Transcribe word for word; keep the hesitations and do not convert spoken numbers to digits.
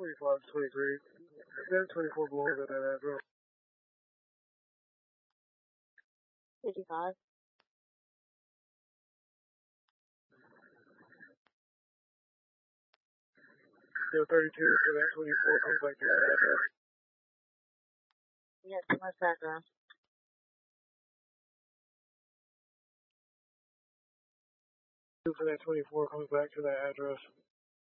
twenty-five, twenty-three. Then twenty-four belongs at that address. fifty-five. Yo, thirty-two, so that twenty-four comes back to that address. Yes, what's that address? So that twenty-four comes back to that address.